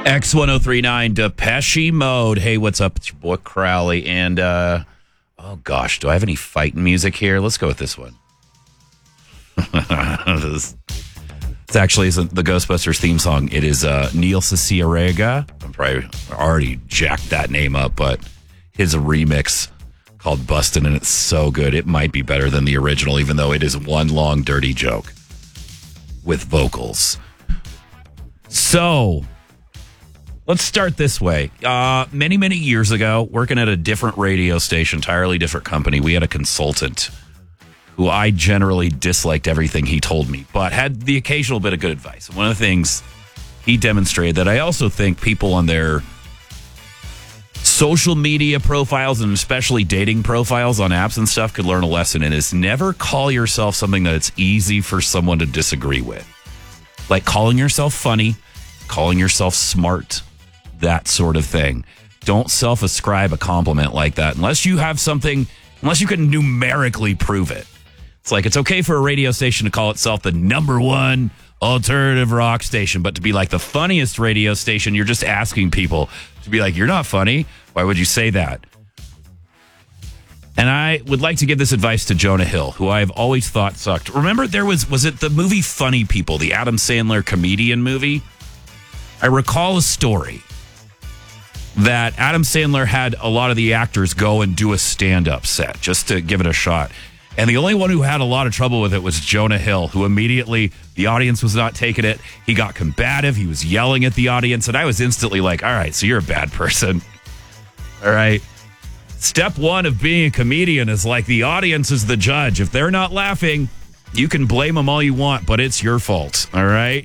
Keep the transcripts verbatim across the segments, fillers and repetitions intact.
X one oh three nine Depeche Mode. Hey, what's up? It's your boy Crowley. And, uh, oh gosh, do I have any fighting music here? Let's go with this one. this, this actually isn't the Ghostbusters theme song. It is uh, Neil Cicierega. I'm probably already jacked that name up, but his remix called Bustin', and it's so good. It might be better than the original, even though it is one long dirty joke with vocals. So, let's start this way. Uh, many, many years ago, working at a different radio station, entirely different company, we had a consultant who I generally disliked everything he told me, but had the occasional bit of good advice. And one of the things he demonstrated that I also think people on their social media profiles and especially dating profiles on apps and stuff could learn a lesson in is never call yourself something that it's easy for someone to disagree with. Like calling yourself funny, calling yourself smart, that sort of thing. Don't self-ascribe a compliment like that unless you have something, unless you can numerically prove it. It's like, it's okay for a radio station to call itself the number one alternative rock station, but to be like the funniest radio station, you're just asking people to be like, you're not funny. Why would you say that? And I would like to give this advice to Jonah Hill, who I've always thought sucked. Remember, there was, was it the movie Funny People, the Adam Sandler comedian movie? I recall a story that Adam Sandler had a lot of the actors go and do a stand-up set just to give it a shot. And the only one who had a lot of trouble with it was Jonah Hill, who immediately, the audience was not taking it. He got combative. He was yelling at the audience. And I was instantly like, all right, so you're a bad person. All right. Step one of being a comedian is like the audience is the judge. If they're not laughing, you can blame them all you want, but it's your fault. All right.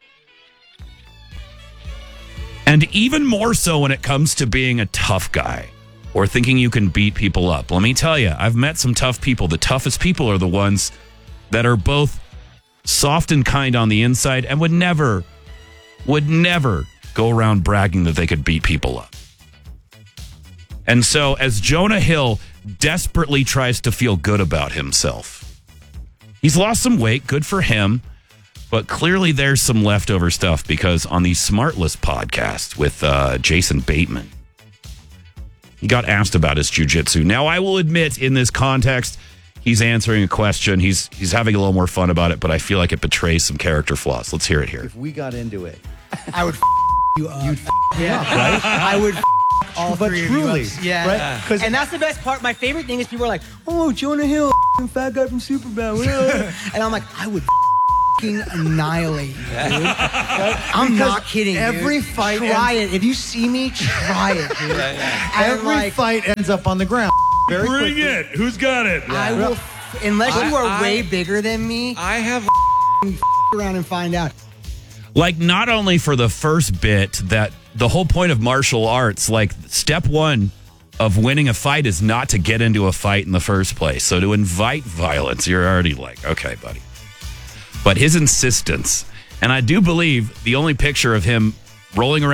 And even more so when it comes to being a tough guy or thinking you can beat people up. Let me tell you, I've met some tough people. The toughest people are the ones that are both soft and kind on the inside and would never, would never go around bragging that they could beat people up. And so as Jonah Hill desperately tries to feel good about himself, he's lost some weight, good for him, but clearly there's some leftover stuff because on the Smartless podcast with uh, Jason Bateman, he got asked about his jiu-jitsu. Now, I will admit in this context, he's answering a question. He's he's having a little more fun about it, but I feel like it betrays some character flaws. Let's hear it here. If we got into it, I would f- you up. you'd f- yeah. up, right? I would f- all But three truly, of you up. Yeah. right? 'Cause- And that's the best part. My favorite thing is people are like, oh, Jonah Hill, f- fat guy from Superbad. And I'm like, I would f***ing annihilate you, dude. I'm Because not kidding, every dude. fight Try ends- it. If you see me, try it, dude. And Every like, fight ends up on the ground. Very Bring quickly. it. Who's got it? I will, f- unless you are I- way I- bigger than me, I have f- around and find out. Like, not only for the first bit, that the whole point of martial arts, like, step one of winning a fight is not to get into a fight in the first place. So to invite violence, you're already like, okay, buddy. But his insistence, and I do believe the only picture of him rolling around